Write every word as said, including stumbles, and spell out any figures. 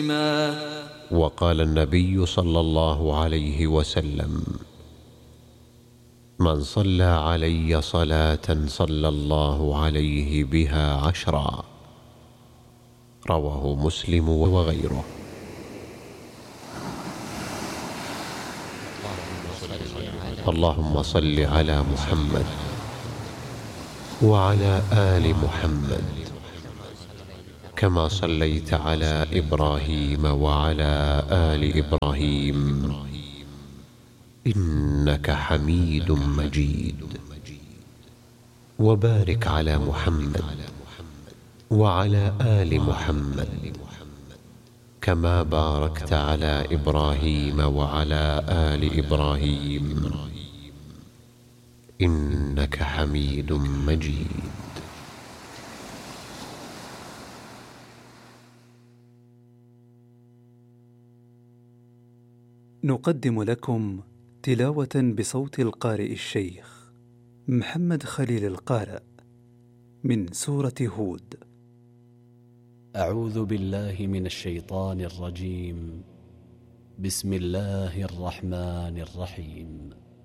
وقال النبي صلى الله عليه وسلم: من صلى علي صلاة صلى الله عليه بها عشرا. رواه مسلم وغيره. اللهم صل على محمد وعلى آل محمد كما صليت على إبراهيم وعلى آل إبراهيم إنك حميد مجيد. وبارك على محمد وعلى آل محمد كما باركت على إبراهيم وعلى آل إبراهيم إنك حميد مجيد. نقدم لكم تلاوة بصوت القارئ الشيخ محمد خليل القارئ من سورة هود. أعوذ بالله من الشيطان الرجيم. بسم الله الرحمن الرحيم.